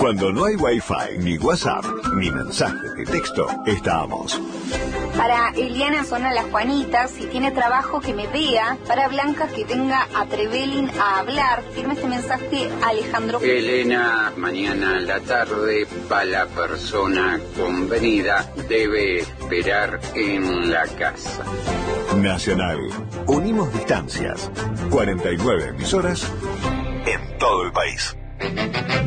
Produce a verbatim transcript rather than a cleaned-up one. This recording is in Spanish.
Cuando no hay Wi-Fi, ni WhatsApp, ni mensajes de texto, estamos. Para Eliana son a las Juanitas, si tiene trabajo que me vea. Para Blanca que venga a Trevelin a hablar. Firme este mensaje Alejandro. Elena, mañana a la tarde, para la persona convenida, debe esperar en la casa. Nacional. Unimos distancias. cuarenta y nueve emisoras en todo el país.